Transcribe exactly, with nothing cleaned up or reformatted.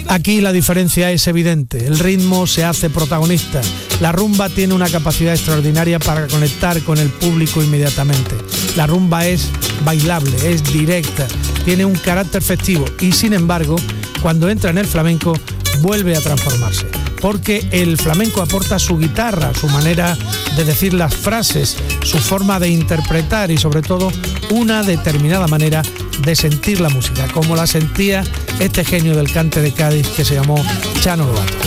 Aquí la diferencia es evidente, el ritmo se hace protagonista, la rumba tiene una capacidad extraordinaria para conectar con el público inmediatamente. La rumba es bailable, es directa, tiene un carácter festivo y sin embargo, cuando entra en el flamenco, vuelve a transformarse, porque el flamenco aporta su guitarra, su manera de decir las frases, su forma de interpretar y sobre todo una determinada manera de sentir la música, como la sentía este genio del cante de Cádiz que se llamó Chano Lobato.